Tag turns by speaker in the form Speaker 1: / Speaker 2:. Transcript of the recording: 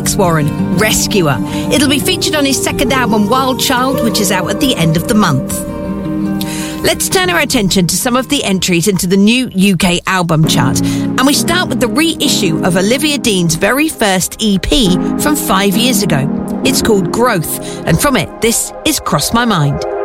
Speaker 1: Alex Warren, Rescuer. It'll be featured on his second album, Wild Child, which is out at the end of the month. Let's turn our attention to some of the entries into the new UK album chart. And we start with the reissue of Olivia Dean's very first EP from 5 years ago. It's called Growth, and from it, this is Cross My Mind.